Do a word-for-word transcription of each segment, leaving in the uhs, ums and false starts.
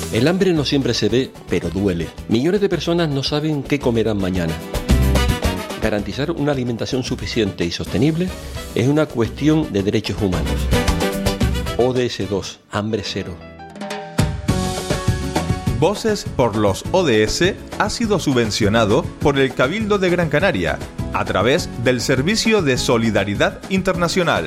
El hambre no siempre se ve, pero duele. Millones de personas no saben qué comerán mañana. Garantizar una alimentación suficiente y sostenible es una cuestión de derechos humanos. O D S dos, hambre cero. Voces por los O D S ha sido subvencionado por el Cabildo de Gran Canaria a través del Servicio de Solidaridad Internacional.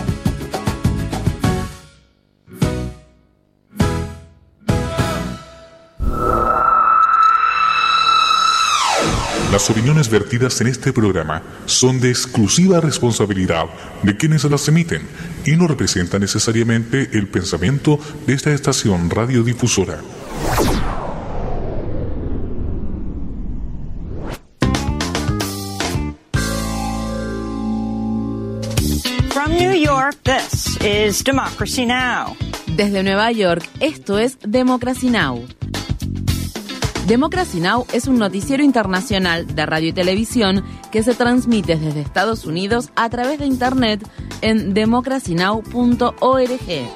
Las opiniones vertidas en este programa son de exclusiva responsabilidad de quienes las emiten y no representan necesariamente el pensamiento de esta estación radiodifusora. From New York, this is Democracy Now! Desde Nueva York, esto es Democracy Now! Democracy Now! Es un noticiero internacional de radio y televisión que se transmite desde Estados Unidos a través de Internet en democracy now punto org.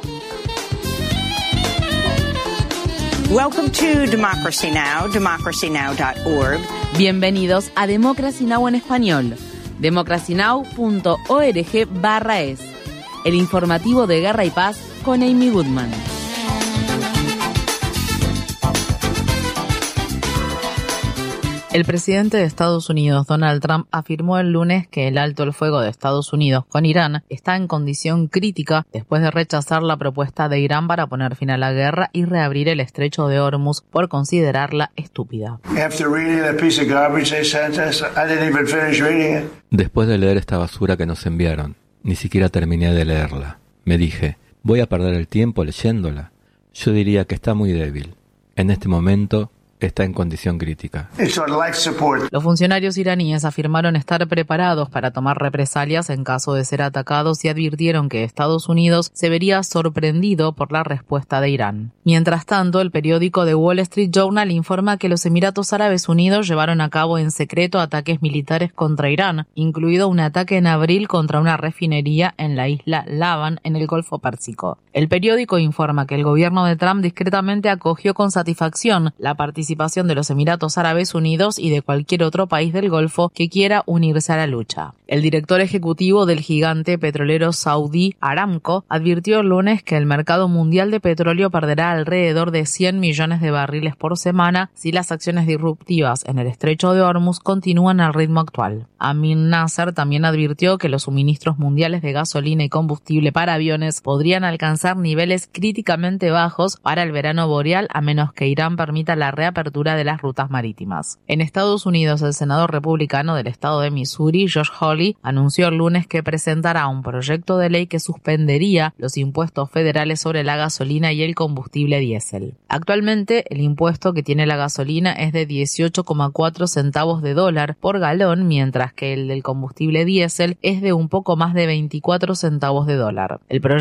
Welcome to Democracy Now!, democracy now dot org. Bienvenidos a Democracy Now! En español, democracy now punto org barra es. El informativo de Guerra y Paz con Amy Goodman. El presidente de Estados Unidos, Donald Trump, afirmó el lunes que el alto el fuego de Estados Unidos con Irán está en condición crítica después de rechazar la propuesta de Irán para poner fin a la guerra y reabrir el estrecho de Hormuz por considerarla estúpida. Después de leer esta basura que nos enviaron, ni siquiera terminé de leerla. Me dije, voy a perder el tiempo leyéndola. Yo diría que está muy débil. En este momento está en condición crítica. Los funcionarios iraníes afirmaron estar preparados para tomar represalias en caso de ser atacados y advirtieron que Estados Unidos se vería sorprendido por la respuesta de Irán. Mientras tanto, el periódico The Wall Street Journal informa que los Emiratos Árabes Unidos llevaron a cabo en secreto ataques militares contra Irán, incluido un ataque en abril contra una refinería en la isla Laban en el Golfo Pérsico. El periódico informa que el gobierno de Trump discretamente acogió con satisfacción la participación participación de los Emiratos Árabes Unidos y de cualquier otro país del Golfo que quiera unirse a la lucha. El director ejecutivo del gigante petrolero saudí Aramco advirtió el lunes que el mercado mundial de petróleo perderá alrededor de cien millones de barriles por semana si las acciones disruptivas en el estrecho de Hormuz continúan al ritmo actual. Amin Nasser también advirtió que los suministros mundiales de gasolina y combustible para aviones podrían alcanzar niveles críticamente bajos para el verano boreal a menos que Irán permita la reapertura apertura de las rutas marítimas. En Estados Unidos, el senador republicano del estado de Missouri, Josh Hawley, anunció el lunes que presentará un proyecto de ley que suspendería los impuestos federales sobre la gasolina y el combustible diésel. Actualmente, el impuesto que tiene la gasolina es de dieciocho coma cuatro centavos de dólar por galón, mientras que el del combustible diésel es de un poco más de veinticuatro centavos de dólar. El proyecto